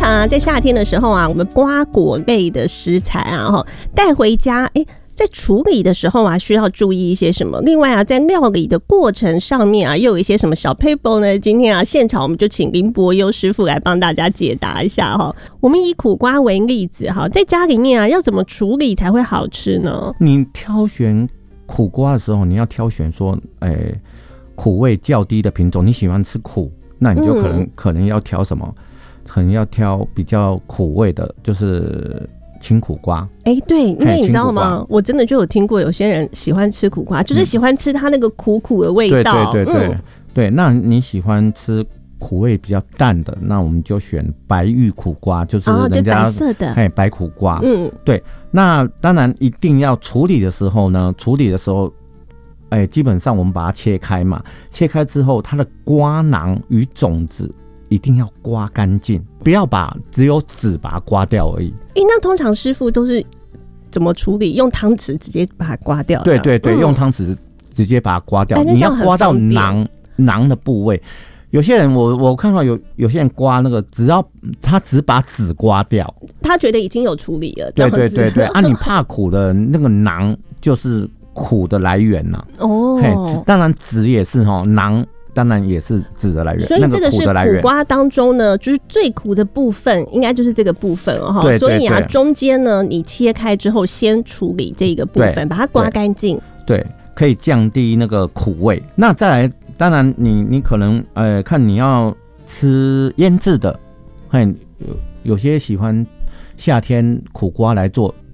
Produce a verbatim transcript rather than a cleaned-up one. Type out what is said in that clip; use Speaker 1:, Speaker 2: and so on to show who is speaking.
Speaker 1: 常啊，在夏天的时候啊，我们瓜果类的食材啊，带回家，哎、欸。在处理的时候啊，需要注意一些什么？另外啊，在料理的过程上面啊，又有一些什么小 paper 呢？今天啊，现场我们就请林伯优师傅来帮大家解答一下哈。我们以苦瓜为例子哈，在家里面啊，要怎么处理才会好吃呢？
Speaker 2: 你挑选苦瓜的时候，你要挑选说，哎、欸，苦味较低的品种。你喜欢吃苦，那你就可能、嗯、可能要挑什么？可能要挑比较苦味的，就是青苦瓜。
Speaker 1: 哎、欸，对，因为你知道吗？我真的就有听过有些人喜欢吃苦瓜，就是喜欢吃它那个苦苦的味道。
Speaker 2: 嗯、对对对对、嗯、对。那你喜欢吃苦味比较淡的，那我们就选白玉苦瓜，就是人家、
Speaker 1: 哦、白色的，
Speaker 2: 哎，白苦瓜。
Speaker 1: 嗯，
Speaker 2: 对。那当然一定要处理的时候呢，处理的时候，哎，基本上我们把它切开嘛，切开之后，它的瓜囊与种子一定要刮干净，不要把只有籽把它刮掉而已。
Speaker 1: 欸、那通常师傅都是怎么处理？用汤匙直接把它刮掉？
Speaker 2: 对对对，嗯、用汤匙直接把它刮掉。你要刮到囊囊的部位。有些人我我看到有有些人刮那个，只要他只把籽刮掉，
Speaker 1: 他觉得已经有处理了。
Speaker 2: 对对对对，啊，你怕苦的那个囊就是苦的来源呐、啊。哦，嘿，当然籽也是哈，囊当然也是籽的来源。
Speaker 1: 所以这个是苦瓜当中呢，就是最苦的部分，应该就是这个部分哦。
Speaker 2: 对对对。
Speaker 1: 所以啊，中间呢，你切开之后，先处理这个部分，把它刮干净。
Speaker 2: 对，可以降低那个苦味。那再来。当然你，你你可能呃看你要吃腌制的，有有些喜欢夏天苦瓜来做